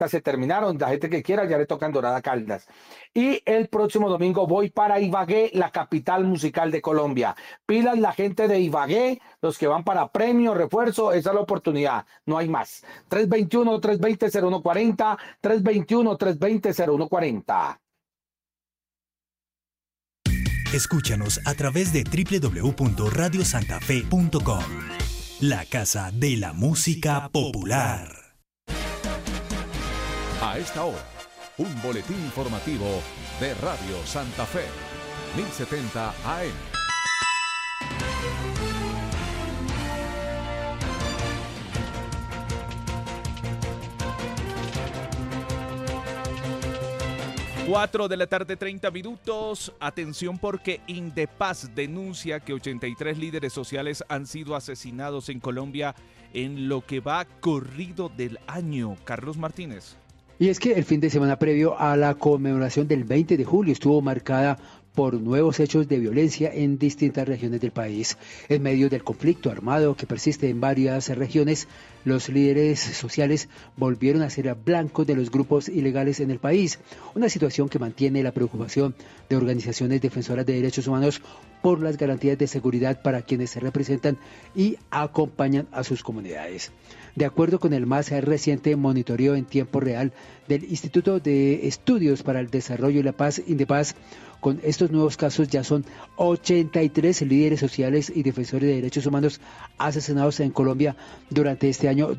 se terminaron. La gente que quiera ya le tocan Dorada Caldas. Y el próximo domingo voy para Ibagué, la capital musical de Colombia. Pilas la gente de Ibagué, los que van para premio, refuerzo, esa es la oportunidad, no hay más. 321-320-0140, 321-320-0140. Escúchanos a través de www.radiosantafe.com, la casa de la música popular. A esta hora, un boletín informativo de Radio Santa Fe, 1070 AM. Cuatro de la tarde, 30 minutos. Atención porque Indepaz denuncia que 83 líderes sociales han sido asesinados en Colombia en lo que va corrido del año. Carlos Martínez. Y es que el fin de semana previo a la conmemoración del 20 de julio estuvo marcada por nuevos hechos de violencia en distintas regiones del país. En medio del conflicto armado que persiste en varias regiones, los líderes sociales volvieron a ser blancos de los grupos ilegales en el país, una situación que mantiene la preocupación de organizaciones defensoras de derechos humanos por las garantías de seguridad para quienes se representan y acompañan a sus comunidades. De acuerdo con el más reciente monitoreo en tiempo real del Instituto de Estudios para el Desarrollo y la Paz, Indepaz, con estos nuevos casos ya son 83 líderes sociales y defensores de derechos humanos asesinados en Colombia durante este año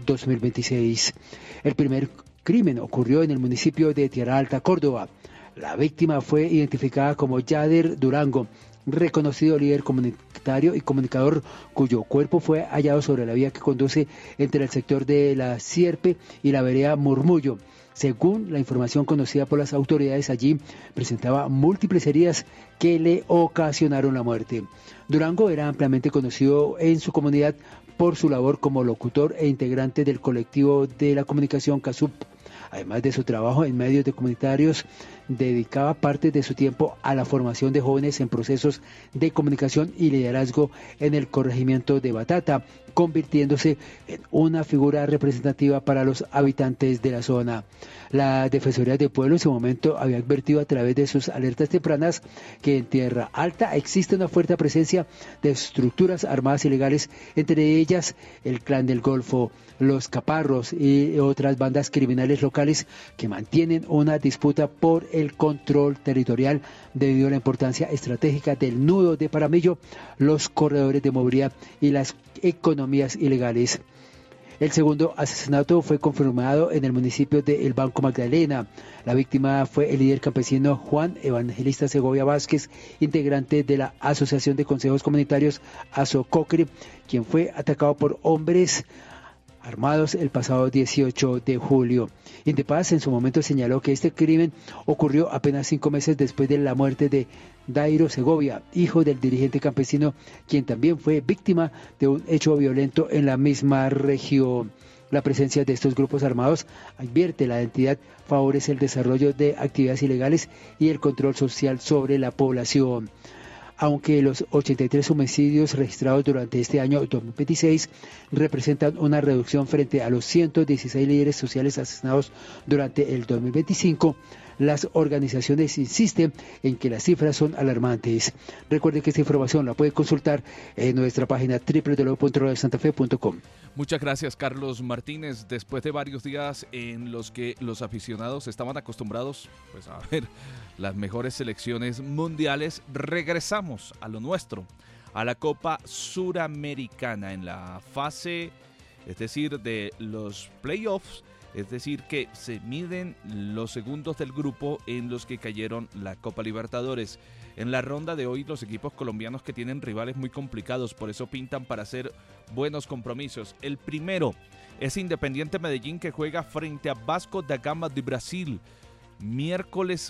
2026. El primer crimen ocurrió en el municipio de Tierra Alta, Córdoba. La víctima fue identificada como Yader Durango, reconocido líder comunitario y comunicador cuyo cuerpo fue hallado sobre la vía que conduce entre el sector de La Sierpe y la vereda Murmullo. Según la información conocida por las autoridades, allí presentaba múltiples heridas que le ocasionaron la muerte. Durango era ampliamente conocido en su comunidad por su labor como locutor e integrante del colectivo de la comunicación CASUP. Además de su trabajo en medios comunitarios, dedicaba parte de su tiempo a la formación de jóvenes en procesos de comunicación y liderazgo en el corregimiento de Batata, convirtiéndose en una figura representativa para los habitantes de la zona. La Defensoría del Pueblo en su momento había advertido a través de sus alertas tempranas que en Tierra Alta existe una fuerte presencia de estructuras armadas ilegales, entre ellas el Clan del Golfo, los Caparros y otras bandas criminales locales que mantienen una disputa por el control territorial debido a la importancia estratégica del nudo de Paramillo, los corredores de movilidad y las economías ilegales. El segundo asesinato fue confirmado en el municipio de El Banco Magdalena. La víctima fue el líder campesino Juan Evangelista Segovia Vázquez, integrante de la Asociación de Consejos Comunitarios ASOCOCRE, quien fue atacado por hombres armados el pasado 18 de julio. Indepaz en su momento señaló que este crimen ocurrió apenas 5 meses después de la muerte de Dairo Segovia, hijo del dirigente campesino, quien también fue víctima de un hecho violento en la misma región. La presencia de estos grupos armados, advierte la entidad, favorece el desarrollo de actividades ilegales y el control social sobre la población. Aunque los 83 homicidios registrados durante este año 2026 representan una reducción frente a los 116 líderes sociales asesinados durante el 2025, las organizaciones insisten en que las cifras son alarmantes. Recuerde que esta información la puede consultar en nuestra página www.radiosantafe.com. Muchas gracias, Carlos Martínez. Después de varios días en los que los aficionados estaban acostumbrados pues, a ver las mejores selecciones mundiales, regresamos a lo nuestro, a la Copa Suramericana en la fase, es decir, de los playoffs. Es decir, que se miden los segundos del grupo en los que cayeron la Copa Libertadores. En la ronda de hoy, los equipos colombianos que tienen rivales muy complicados, por eso pintan para hacer buenos compromisos. El primero es Independiente Medellín, que juega frente a Vasco da Gama de Brasil. Miércoles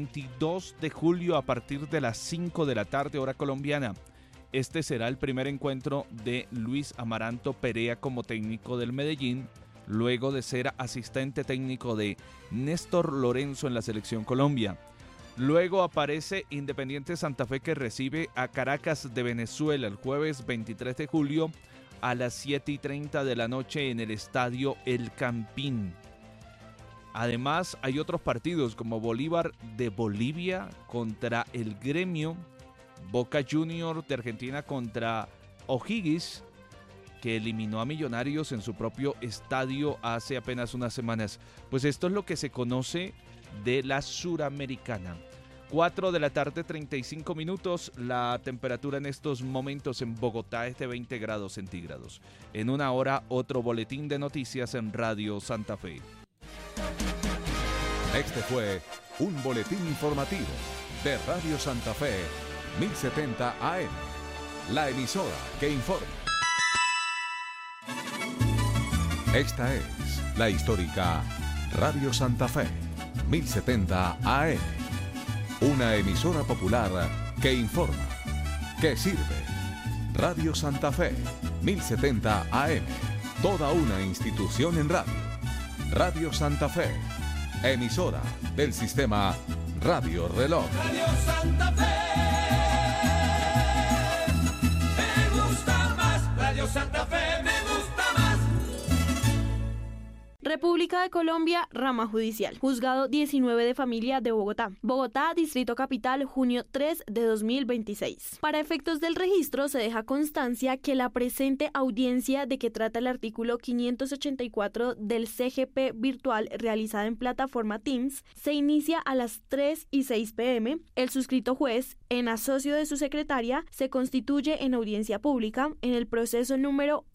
22 de julio a partir de las 5 de la tarde, hora colombiana. Este será el primer encuentro de Luis Amaranto Perea como técnico del Medellín, luego de ser asistente técnico de Néstor Lorenzo en la Selección Colombia. Luego aparece Independiente Santa Fe, que recibe a Caracas de Venezuela el jueves 23 de julio a las 7:30 de la noche en el estadio El Campín. Además, hay otros partidos como Bolívar de Bolivia contra el Gremio, Boca Junior de Argentina contra O'Higgins, que eliminó a Millonarios en su propio estadio hace apenas unas semanas. Pues esto es lo que se conoce de la Suramericana. 4 de la tarde, 35 minutos. La temperatura en estos momentos en Bogotá es de 20 grados centígrados. En una hora, otro boletín de noticias en Radio Santa Fe. Este fue un boletín informativo de Radio Santa Fe, 1070 AM. La emisora que informa. Esta es la histórica Radio Santa Fe, 1070 AM. Una emisora popular que informa, que sirve. Radio Santa Fe, 1070 AM. Toda una institución en radio. Radio Santa Fe, emisora del sistema Radio Reloj. Radio Santa Fe, me gusta más. Radio Santa Fe, me gusta más. República de Colombia, rama judicial. Juzgado 19 de familia de Bogotá. Bogotá, Distrito Capital, junio 3 de 2026. Para efectos del registro se deja constancia que la presente audiencia de que trata el artículo 584 del CGP virtual realizada en plataforma Teams se inicia a las 3:06 p.m. El suscrito juez, en asocio de su secretaria, se constituye en audiencia pública en el proceso número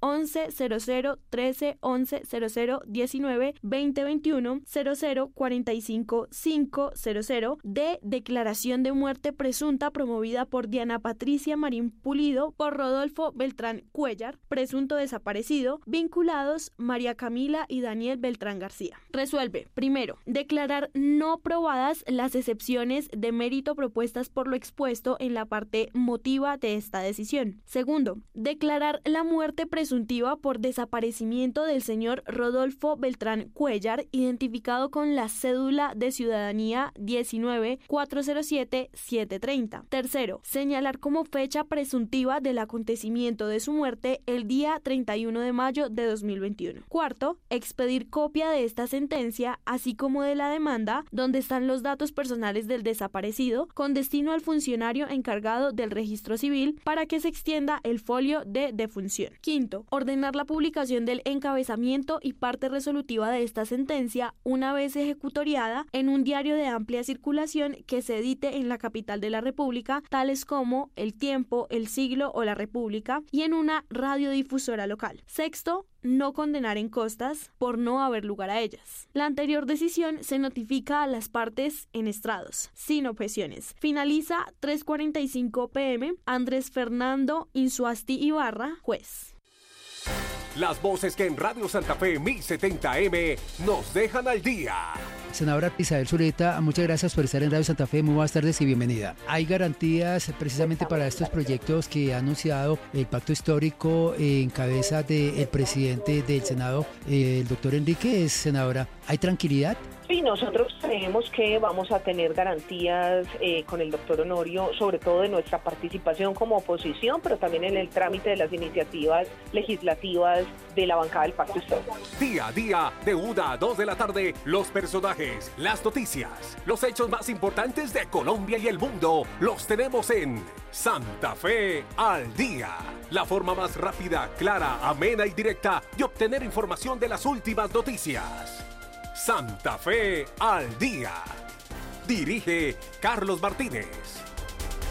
11001311002021-0045-500 de declaración de muerte presunta promovida por Diana Patricia Marín Pulido por Rodolfo Beltrán Cuéllar, presunto desaparecido, vinculados María Camila y Daniel Beltrán García. Resuelve, primero, declarar no probadas las excepciones de mérito propuestas por lo expuesto en la parte motiva de esta decisión. Segundo, declarar la muerte presuntiva por desaparecimiento del señor Rodolfo Beltrán Cuéllar, identificado con la cédula de ciudadanía 19-407-730. Tercero, señalar como fecha presuntiva del acontecimiento de su muerte el día 31 de mayo de 2021. Cuarto, expedir copia de esta sentencia, así como de la demanda, donde están los datos personales del desaparecido, con destino al funcionario encargado del registro civil para que se extienda el folio de defunción. Quinto, ordenar la publicación del encabezamiento y parte resolutiva de esta sentencia una vez ejecutoriada en un diario de amplia circulación que se edite en la capital de la República, tales como El Tiempo, El Siglo o La República, y en una radiodifusora local. Sexto, no condenar en costas por no haber lugar a ellas. La anterior decisión se notifica a las partes en estrados, sin objeciones. Finaliza 3:45 p.m. Andrés Fernando Insuasti Ibarra, juez. Las voces que en Radio Santa Fe 1070M nos dejan al día. Senadora Isabel Zuleta, muchas gracias por estar en Radio Santa Fe. Muy buenas tardes y bienvenida. ¿Hay garantías precisamente para estos proyectos que ha anunciado el Pacto Histórico en cabeza del presidente del Senado, el doctor Enrique, senadora? ¿Hay tranquilidad? Sí, nosotros creemos que vamos a tener garantías con el doctor Honorio, sobre todo de nuestra participación como oposición, pero también en el trámite de las iniciativas legislativas de la bancada del Pacto Histórico. Día a día, de 1 a 2 de la tarde, los personajes, las noticias, los hechos más importantes de Colombia y el mundo, los tenemos en Santa Fe al Día. La forma más rápida, clara, amena y directa de obtener información de las últimas noticias. Santa Fe al Día. Dirige Carlos Martínez.